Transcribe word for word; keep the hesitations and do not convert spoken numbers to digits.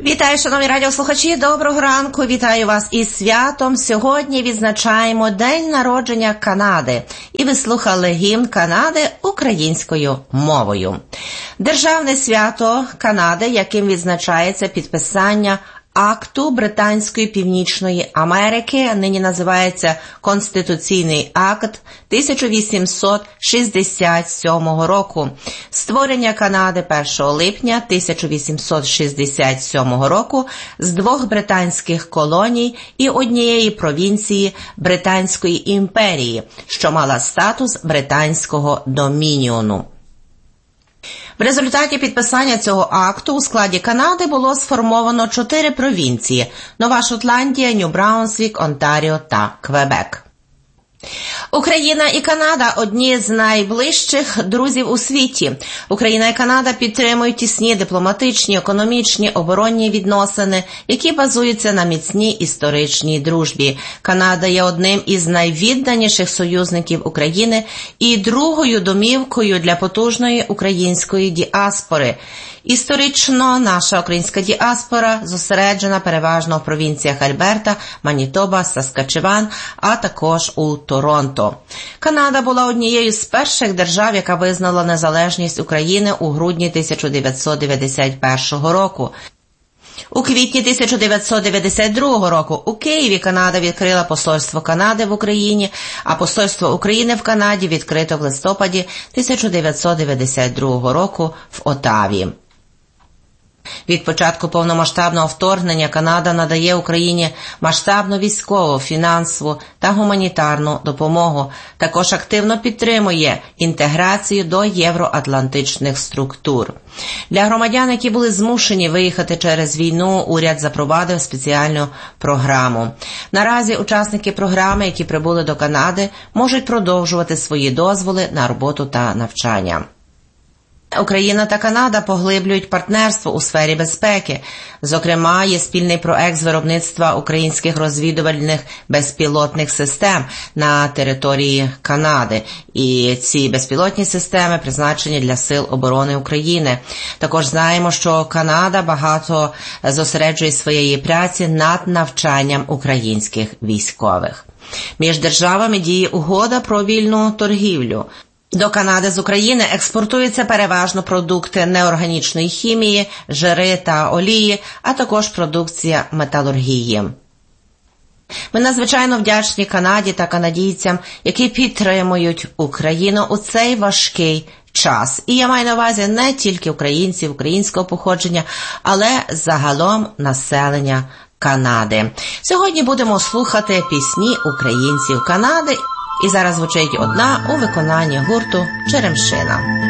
Вітаю, шановні радіослухачі, доброго ранку, вітаю вас із святом. Сьогодні відзначаємо День народження Канади, і ви слухали гімн Канади українською мовою. Державне свято Канади, яким відзначається підписання Акту Британської Північної Америки, нині називається Конституційний акт тисяча вісімсот шістдесят сьомого року. Створення Канади першого липня тисяча вісімсот шістдесят сьомого року з двох британських колоній і однієї провінції Британської імперії, що мала статус британського домініону. В результаті підписання цього акту у складі Канади було сформовано чотири провінції – Нова Шотландія, Нью-Браунсвік, Онтаріо та Квебек. Україна і Канада – одні з найближчих друзів у світі. Україна і Канада підтримують тісні дипломатичні, економічні, оборонні відносини, які базуються на міцній історичній дружбі. Канада є одним із найвідданіших союзників України і другою домівкою для потужної української діаспори. Історично наша українська діаспора зосереджена переважно в провінціях Альберта, Манітоба, Саскачеван, а також у Торонто. Канада була однією з перших держав, яка визнала незалежність України у грудні тисяча дев'ятсот дев'яносто першого року. У квітні тисяча дев'ятсот дев'яносто другого року у Києві Канада відкрила посольство Канади в Україні, а посольство України в Канаді відкрито в листопаді тисяча дев'ятсот дев'яносто другого року в Отаві. Від початку повномасштабного вторгнення Канада надає Україні масштабну військову, фінансову та гуманітарну допомогу. Також активно підтримує інтеграцію до євроатлантичних структур. Для громадян, які були змушені виїхати через війну, уряд запровадив спеціальну програму. Наразі учасники програми, які прибули до Канади, можуть продовжувати свої дозволи на роботу та навчання. Україна та Канада поглиблюють партнерство у сфері безпеки. Зокрема, є спільний проект з виробництва українських розвідувальних безпілотних систем на території Канади. І ці безпілотні системи призначені для Сил оборони України. Також знаємо, що Канада багато зосереджує своєї праці над навчанням українських військових. Між державами діє угода про вільну торгівлю. До Канади з України експортуються переважно продукти неорганічної хімії, жири та олії, а також продукція металургії. Ми надзвичайно вдячні Канаді та канадійцям, які підтримують Україну у цей важкий час. І я маю на увазі не тільки українців, українського походження, але загалом населення Канади. Сьогодні будемо слухати пісні українців Канади. І зараз звучить одна у виконанні гурту «Черемшина».